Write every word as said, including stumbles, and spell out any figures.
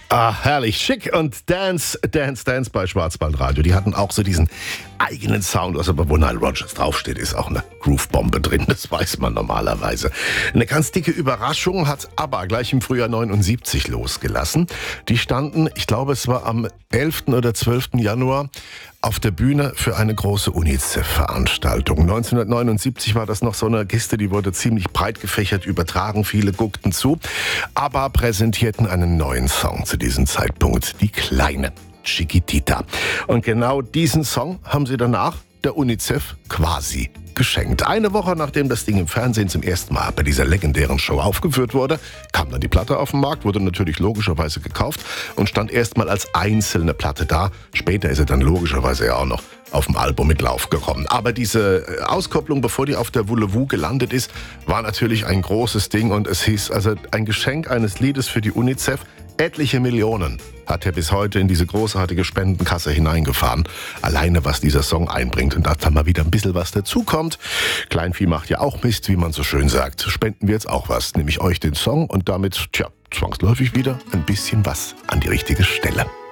Ah, herrlich. Schick und Dance, Dance, Dance bei Schwarzwaldradio. Die hatten auch so diesen eigenen Sound. Also, wo Nile Rodgers draufsteht, ist auch eine Groovebombe drin. Das weiß man normalerweise. Eine ganz dicke Überraschung hat ABBA gleich im Frühjahr neunundsiebzig losgelassen. Die standen, ich glaube, es war am elften oder zwölften Januar auf der Bühne für eine große UNICEF-Veranstaltung. neunzehnhundertneunundsiebzig war das noch so eine Kiste, die wurde ziemlich breit gefächert übertragen, viele guckten zu. ABBA präsentierten einen neuen Song zu diesem Zeitpunkt, die Kleine, Chiquitita. Und genau diesen Song haben sie danach der UNICEF quasi geschenkt. Eine Woche nachdem das Ding im Fernsehen zum ersten Mal bei dieser legendären Show aufgeführt wurde, kam dann die Platte auf den Markt, wurde natürlich logischerweise gekauft und stand erstmal als einzelne Platte da. Später ist sie dann logischerweise ja auch noch auf dem Album mit Lauf gekommen. Aber diese Auskopplung, bevor die auf der Voulez-Vous gelandet ist, war natürlich ein großes Ding und es hieß also ein Geschenk eines Liedes für die UNICEF. Etliche Millionen hat er bis heute in diese großartige Spendenkasse hineingefahren. Alleine, was dieser Song einbringt. Und dass da mal wieder ein bisschen was dazukommt. Kleinvieh macht ja auch Mist, wie man so schön sagt. Spenden wir jetzt auch was, nämlich euch den Song und damit, tja, zwangsläufig wieder ein bisschen was an die richtige Stelle.